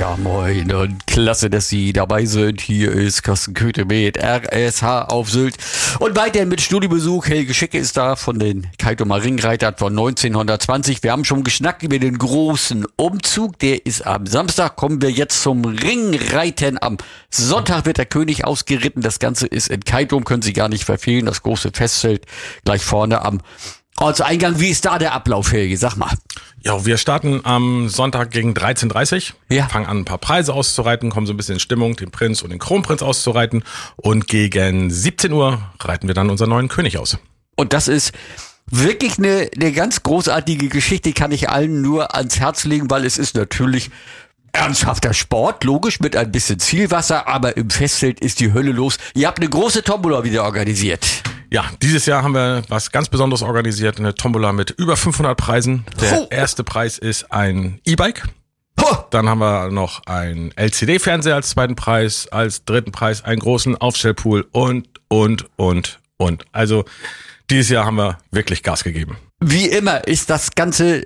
Ja, moin und klasse, dass Sie dabei sind. Hier ist Carsten Köthe mit RSH auf Sylt. Und weiterhin mit Studiobesuch. Helge Schicke ist da von den Kaitumer Ringreitern von 1920. Wir haben schon geschnackt über den großen Umzug. Der ist am Samstag. Kommen wir jetzt zum Ringreiten. Am Sonntag wird der König ausgeritten. Das Ganze ist in Kaitum, können Sie gar nicht verfehlen. Das große Festzelt gleich vorne am Ortseingang. Wie ist da der Ablauf, Helge? Sag mal. Ja, wir starten am Sonntag gegen 13:30 Uhr, fangen an, ein paar Preise auszureiten, kommen so ein bisschen in Stimmung, den Prinz und den Kronprinz auszureiten und gegen 17 Uhr reiten wir dann unseren neuen König aus. Und das ist wirklich eine ganz großartige Geschichte, kann ich allen nur ans Herz legen, weil es ist natürlich ernsthafter Sport, logisch, mit ein bisschen Zielwasser, aber im Festzelt ist die Hölle los. Ihr habt eine große Tombola wieder organisiert. Ja, dieses Jahr haben wir was ganz Besonderes organisiert, eine Tombola mit über 500 Preisen. Der erste Preis ist ein E-Bike. Dann haben wir noch einen LCD-Fernseher als zweiten Preis, als dritten Preis einen großen Aufstellpool und. Also dieses Jahr haben wir wirklich Gas gegeben. Wie immer ist das Ganze,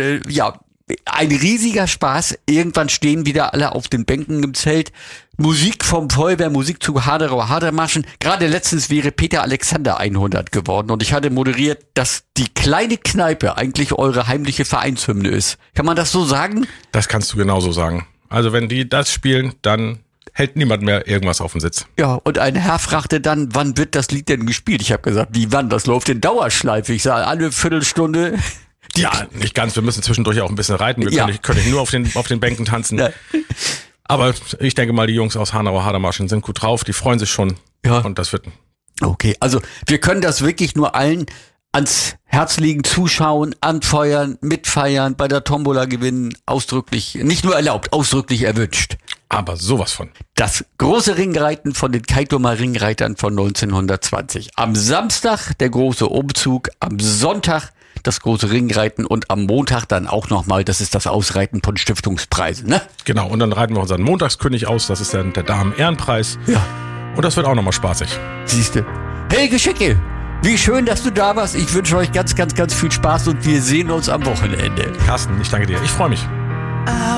ein riesiger Spaß. Irgendwann stehen wieder alle auf den Bänken im Zelt. Musik vom Feuerwehr, Musik zu Haderauer Hadermaschen. Gerade letztens wäre Peter Alexander 100 geworden und ich hatte moderiert, dass die kleine Kneipe eigentlich eure heimliche Vereinshymne ist. Kann man das so sagen? Das kannst du genauso sagen. Also wenn die das spielen, dann hält niemand mehr irgendwas auf dem Sitz. Ja, und ein Herr fragte dann, wann wird das Lied denn gespielt? Ich habe gesagt, wie wann? Das läuft in Dauerschleife. Ich sage, alle Viertelstunde. Ja, nicht ganz. Wir müssen zwischendurch auch ein bisschen reiten. Wir können nicht nur auf den Bänken tanzen. Ja. Aber ich denke mal, die Jungs aus Hanauer Hadermaschen sind gut drauf. Die freuen sich schon. Ja. Und das wird. Okay, also wir können das wirklich nur allen ans Herz legen, zuschauen, anfeuern, mitfeiern, bei der Tombola gewinnen. Ausdrücklich, nicht nur erlaubt, ausdrücklich erwünscht. Aber sowas von. Das große Ringreiten von den Kaitumer Ringreitern von 1920. Am Samstag der große Umzug, am Sonntag das große Ringreiten und am Montag dann auch nochmal, das ist das Ausreiten von Stiftungspreisen, ne? Genau, und dann reiten wir unseren Montagskönig aus, das ist dann der Damen-Ehrenpreis. Ja. Und das wird auch nochmal spaßig. Siehste. Helge Schicke, wie schön, dass du da warst. Ich wünsche euch ganz, ganz, ganz viel Spaß und wir sehen uns am Wochenende. Carsten, ich danke dir. Ich freue mich.